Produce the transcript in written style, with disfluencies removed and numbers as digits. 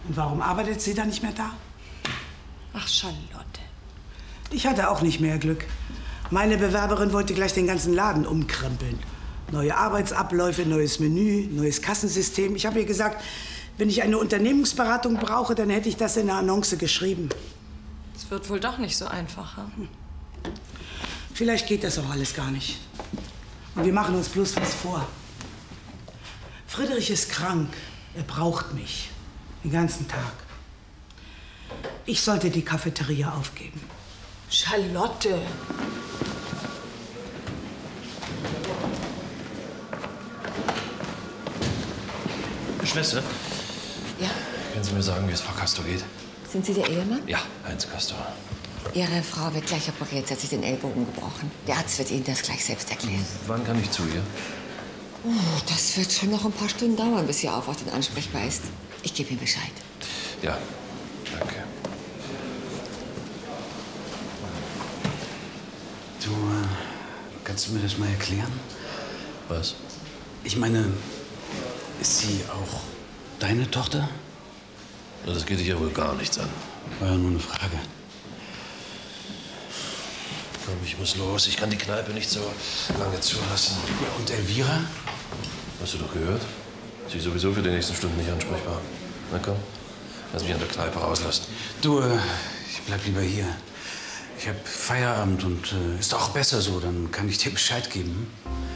Und warum arbeitet sie dann nicht mehr da? Ach, Charlotte. Ich hatte auch nicht mehr Glück. Meine Bewerberin wollte gleich den ganzen Laden umkrempeln. Neue Arbeitsabläufe, neues Menü, neues Kassensystem. Ich habe ihr gesagt, wenn ich eine Unternehmensberatung brauche, dann hätte ich das in der Annonce geschrieben. Es wird wohl doch nicht so einfach. Hm? Vielleicht geht das auch alles gar nicht. Und wir machen uns bloß was vor. Friedrich ist krank. Er braucht mich. Den ganzen Tag. Ich sollte die Cafeteria aufgeben. Charlotte. Schwester? Ja? Können Sie mir sagen, wie es Frau Castor geht? Sind Sie der Ehemann? Ja, Heinz Castor. Ihre Frau wird gleich operiert. Sie hat sich den Ellbogen gebrochen. Der Arzt wird Ihnen das gleich selbst erklären. Wann kann ich zu ihr? Das wird schon noch ein paar Stunden dauern, bis Ihr Aufwachsen ansprechbar ist. Ich gebe ihm Bescheid. Ja, danke. Du, kannst du mir das mal erklären? Was? Ich meine, ist sie auch deine Tochter? Na, das geht dich ja wohl gar nichts an. War ja nur eine Frage. Komm, ich muss los. Ich kann die Kneipe nicht so lange zulassen. Ja, und Elvira? Hast du doch gehört? Sie ist sowieso für die nächsten Stunden nicht ansprechbar. Na komm, lass mich an der Kneipe rauslassen. Du, ich bleib lieber hier. Ich hab Feierabend und ist auch besser so. Dann kann ich dir Bescheid geben.